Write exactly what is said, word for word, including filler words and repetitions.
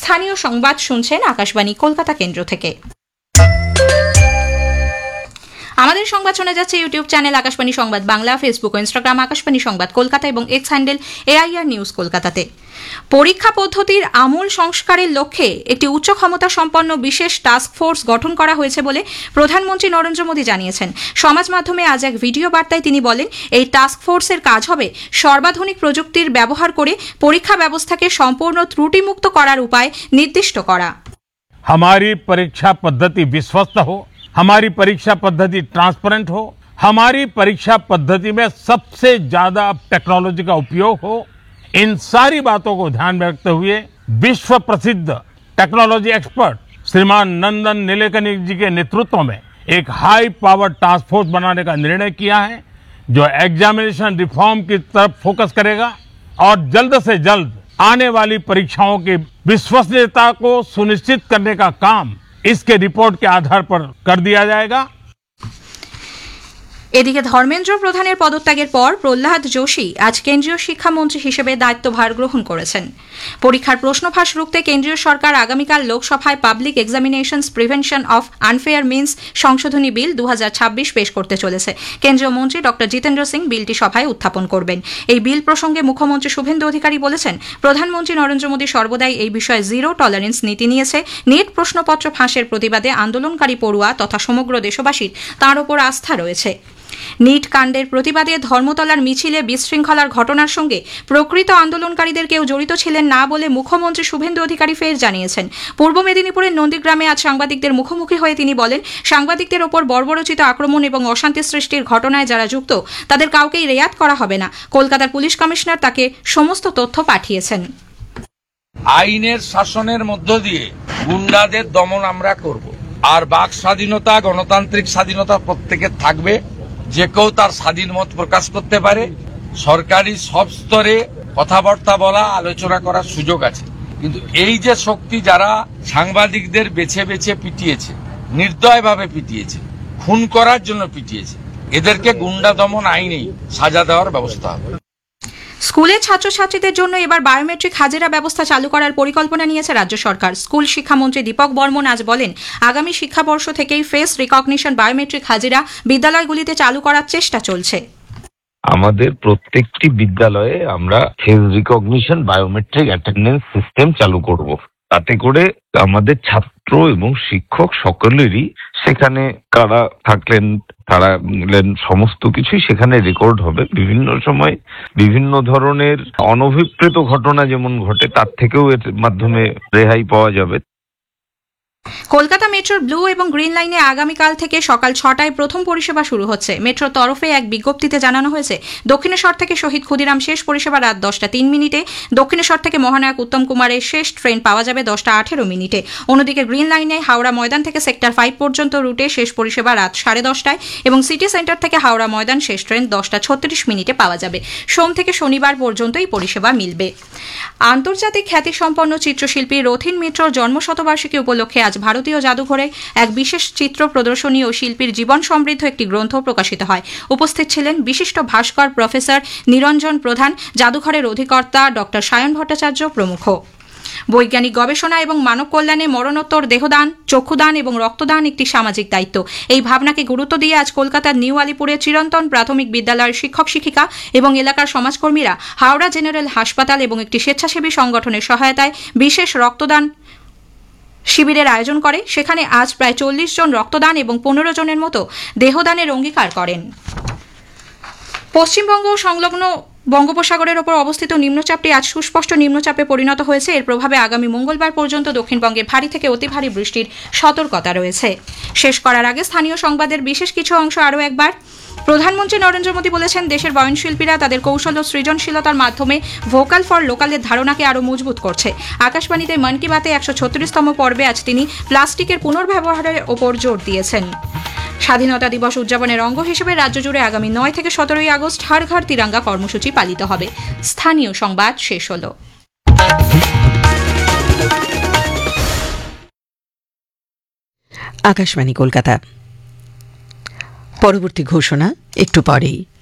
স্থানীয় সংবাদ শুনছেন আকাশবাণী কলকাতা কেন্দ্র থেকে। আমাদের সংবাদ শোনা যাচ্ছে ইউটিউব চ্যানেল আকাশবাণী সংবাদ বাংলা, ফেসবুক ও ইনস্টাগ্রাম আকাশবাণী সংবাদ কলকাতা এবং এক্স হ্যান্ডেল এআইআর নিউজ কলকাতাতে। পরীক্ষা পদ্ধতির আমূল সংস্কারের লক্ষ্যে একটি উচ্চ ক্ষমতা সম্পন্ন বিশেষ টাস্ক ফোর্স গঠন করা হয়েছে বলে প্রধানমন্ত্রী নরেন্দ্র মোদী জানিয়েছেন। সমাজ মাধ্যমে আজ এক ভিডিও বার্তায় তিনি বলেন, এই টাস্ক ফোর্সের কাজ হবে সর্বাধুনিক প্রযুক্তির ব্যবহার করে পরীক্ষা ব্যবস্থাকে সম্পূর্ণ ত্রুটিমুক্ত করার উপায় নির্দিষ্ট করা। हमारी परीक्षा पद्धति विश्वस्त हो, हमारी परीक्षा पद्धति ट्रांसपेरेंट हो, हमारी परीक्षा पद्धति में सबसे ज्यादा टेक्नोलॉजी का उपयोग हो, इन सारी बातों को ध्यान में रखते हुए विश्व प्रसिद्ध टेक्नोलॉजी एक्सपर्ट श्रीमान नंदन नीलेकनी जी के नेतृत्व में एक हाई पावर टास्क फोर्स बनाने का निर्णय किया है, जो एग्जामिनेशन रिफॉर्म की तरफ फोकस करेगा और जल्द से जल्द आने वाली परीक्षाओं की विश्वसनीयता को सुनिश्चित करने का काम इसके रिपोर्ट के आधार पर कर दिया जाएगा। এদিকে ধর্মেন্দ্র প্রধানের পদত্যাগের পর প্রহ্লাদ যোশী আজ কেন্দ্রীয় শিক্ষামন্ত্রী হিসেবে দায়িত্বভার গ্রহণ করেছেন। পরীক্ষার প্রশ্নফাঁস রুখতে কেন্দ্রীয় সরকার আগামীকাল লোকসভায় public examinations prevention of unfair means সংশোধনী বিল দু হাজার ছাব্বিশ পেশ করতে চলেছে। কেন্দ্রীয় মন্ত্রী ডক্টর জিতেন্দ্র সিং বিলটি সভায় উত্থাপন করবেন। এই বিল প্রসঙ্গে মুখ্যমন্ত্রী শুভেন্দু অধিকারী বলেছেন, প্রধানমন্ত্রী নরেন্দ্র মোদী সর্বদাই এই বিষয়ে জিরো টলারেন্স নীতি নিয়েছে। নেট প্রশ্নপত্র ফাঁসের প্রতিবাদে আন্দোলনকারী পড়ুয়া তথা সমগ্র দেশবাসীর তাঁর ওপর আস্থা রয়েছে। নিট কাণ্ডের প্রতিবাদে ধর্মতলার মিছিলে বিশৃঙ্খলার ঘটনার সঙ্গে প্রকৃত আন্দোলনকারীদের কেউ জড়িত ছিলেন না বলে মুখ্যমন্ত্রী শুভেন্দু অধিকারী ফের জানিয়েছেন। পূর্ব মেদিনীপুরের নন্দীগ্রামে আজ সাংবাদিকদের মুখোমুখি হয়ে তিনি বলেন, সাংবাদিকদের ওপর বর্বরচিত আক্রমণ এবং অশান্তি সৃষ্টির ঘটনায় যারা যুক্ত তাদের কাউকেই রেয়াত করা হবে না। কলকাতার পুলিশ কমিশনার তাকে সমস্ত তথ্য পাঠিয়েছেন। আইনের শাসনের মধ্য দিয়ে গুন্ডাদের দমন আমরা করব, আর বাক স্বাধীনতা, গণতান্ত্রিক স্বাধীনতা প্রত্যেকের থাকবে। যে কেউ তার স্বাধীন মত প্রকাশ করতে পারে। সরকারি সব স্তরে কথাবার্তা বলা, আলোচনা করার সুযোগ আছে। কিন্তু এই যে শক্তি যারা সাংবাদিকদের বেছে বেছে পিটিয়েছে, নির্দয়ভাবে পিটিয়েছে, খুন করার জন্য পিটিয়েছে, এদেরকে গুন্ডা দমন আইনেই সাজা দেওয়ার ব্যবস্থা হবে। স্কুলের ছাত্রছাত্রীদের জন্য এবার বায়োমেট্রিক হাজিরা ব্যবস্থা চালু করার পরিকল্পনা নিয়েছে রাজ্য সরকার। স্কুল শিক্ষামন্ত্রী দীপক বর্মন আজ বলেন, আগামী শিক্ষাবর্ষ থেকেই ফেস রিকগনিশন বায়োমেট্রিক হাজিরা বিদ্যালয়গুলিতে চালু করার চেষ্টা চলছে। আমাদের প্রত্যেকটি বিদ্যালয়ে আমরা face recognition biometric attendance system চালু করব। তাতে করে আমাদের ছাত্র এবং শিক্ষক সকলেরই সেখানে কারা থাকলেন, তারা সমস্ত কিছুই সেখানে রেকর্ড হবে। বিভিন্ন সময় বিভিন্ন ধরনের অনভিপ্রেত ঘটনা যেমন ঘটে, তার থেকেও এর মাধ্যমে রেহাই পাওয়া যাবে। কলকাতা মেট্রোর ব্লু এবং গ্রিন লাইনে আগামীকাল থেকে সকাল ছটায় প্রথম পরিষেবা শুরু হচ্ছে। মেট্রোর তরফে এক বিজ্ঞপ্তিতে জানানো হয়েছে, দক্ষিণেশ্বর থেকে শহীদ ক্ষুদিরাম শেষ পরিষেবা রাত দশটা তিন মিনিটে, দক্ষিণেশ্বর থেকে মহানায়ক উত্তম কুমারের শেষ ট্রেন পাওয়া যাবে দশটা আঠেরো মিনিটে। অন্যদিকে গ্রিন লাইনে হাওড়া ময়দান থেকে সেক্টর ফাইভ পর্যন্ত রুটে শেষ পরিষেবা রাত সাড়ে দশটায় এবং সিটি সেন্টার থেকে হাওড়া ময়দান শেষ ট্রেন দশটা ছত্রিশ মিনিটে পাওয়া যাবে। সোম থেকে শনিবার পর্যন্ত এই পরিষেবা মিলবে। আন্তর্জাতিক খ্যাতিসম্পন্ন চিত্রশিল্পী রথিন মিত্রর জন্মশতবার্ষিকী উপলক্ষে আজ ভারতীয় জাদুঘরে এক বিশেষ চিত্র প্রদর্শনী ও শিল্পীর জীবন সমৃদ্ধ একটি গ্রন্থ প্রকাশিত হয়। উপস্থিত ছিলেন বিশিষ্ট ভাস্কর প্রফেসর নিরঞ্জন প্রধান, জাদুঘরের অধিকর্তা ডক্টর সায়ন ভট্টাচার্য প্রমুখ। বৈজ্ঞানিক গবেষণা এবং মানব কল্যাণে মরণোত্তর দেহদান, চক্ষুদান এবং রক্তদান একটি সামাজিক দায়িত্ব। এই ভাবনাকে গুরুত্ব দিয়ে আজ কলকাতার নিউ আলিপুরে চিরন্তন প্রাথমিক বিদ্যালয়ের শিক্ষক শিক্ষিকা এবং এলাকার সমাজকর্মীরা হাওড়া জেনারেল হাসপাতাল এবং একটি স্বেচ্ছাসেবী সংগঠনের সহায়তায় বিশেষ রক্তদান শিবিরের আয়োজন করে। সেখানে আজ প্রায় চল্লিশ জন রক্তদান এবং পনেরো জনের মতো দেহদানের অঙ্গীকার করেন। পশ্চিমবঙ্গ সংলগ্ন বঙ্গোপসাগরের ওপর অবস্থিত নিম্নচাপটি আজ সুস্পষ্ট নিম্নচাপে পরিণত হয়েছে। এর প্রভাবে আগামী মঙ্গলবার পর্যন্ত দক্ষিণবঙ্গে ভারী থেকে অতি ভারী বৃষ্টির সতর্কতা রয়েছে। শেষ করার আগে স্থানীয় সংবাদের বিশেষ কিছু অংশ আরও একবার। প্রধানমন্ত্রী নরেন্দ্র মোদী বলেছেন, দেশের বয়নশিল্পীরা তাদের কৌশল ও সৃজনশীলতার মাধ্যমে ভোকাল ফর লোকালের ধারণাকে আরও মজবুত করছে। আকাশবাণীতে মন কি বাতে একশো ছত্রিশতম পর্বে আজ তিনি প্লাস্টিকের পুনর্ব্যবহারের ওপর জোর দিয়েছেন। স্বাধীনতা দিবস উদযাপনের অঙ্গ হিসেবে রাজ্য জুড়ে আগামী নয় থেকে সতেরোই আগস্ট হর ঘর তিরঙ্গা কর্মসূচি পালিত হবে। স্থানীয় সংবাদ শেষ হল। আকাশবাণী কলকাতা। পরবর্তী ঘোষণা একটু পরেই।